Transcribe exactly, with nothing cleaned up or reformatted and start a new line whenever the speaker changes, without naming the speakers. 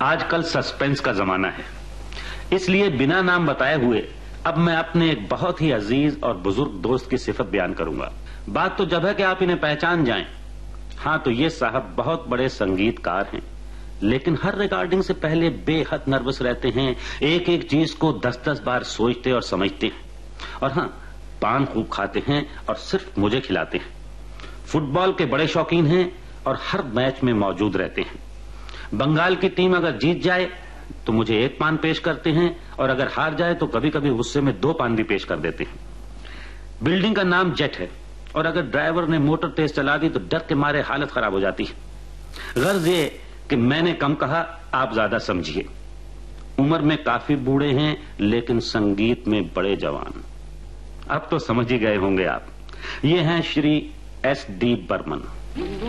आजकल सस्पेंस का जमाना है, इसलिए बिना नाम बताए हुए अब मैं अपने एक बहुत ही अजीज और बुजुर्ग दोस्त की सिफत बयान करूंगा। बात तो जब है कि आप इन्हें पहचान जाएं। हाँ, तो ये साहब बहुत बड़े संगीतकार हैं, लेकिन हर रिकॉर्डिंग से पहले बेहद नर्वस रहते हैं। एक एक चीज को दस दस बार सोचते और समझते हैं। और हाँ, पान खूब खाते हैं और सिर्फ मुझे खिलाते हैं। फुटबॉल के बड़े शौकीन हैं और हर मैच में मौजूद रहते हैं। बंगाल की टीम अगर जीत जाए तो मुझे एक पान पेश करते हैं, और अगर हार जाए तो कभी कभी गुस्से में दो पान भी पेश कर देते हैं। बिल्डिंग का नाम जेट है, और अगर ड्राइवर ने मोटर तेज चला दी तो डर के मारे हालत खराब हो जाती है। गर्ज ये कि मैंने कम कहा, आप ज्यादा समझिए। उम्र में काफी बूढ़े हैं, लेकिन संगीत में बड़े जवान। अब तो समझ ही गए होंगे आप। ये हैं श्री एस डी बर्मन।